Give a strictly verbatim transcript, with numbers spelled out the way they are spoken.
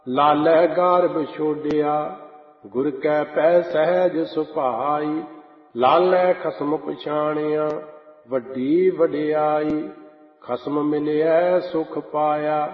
ਲਾਲੈ ਗਾਰਬ ਛੋਡਿਆ ਗੁਰ ਕੈ ਪੈ ਸਹਿਜ ਸੁਭਾਈ। ਲਾਲੈ ਖਸਮ ਪਛਾਣਿਆ ਵੱਡੀ ਵਡਿਆਈ। ਖਸਮ ਮਿਲਿਐ ਸੁਖ ਪਾਇਆ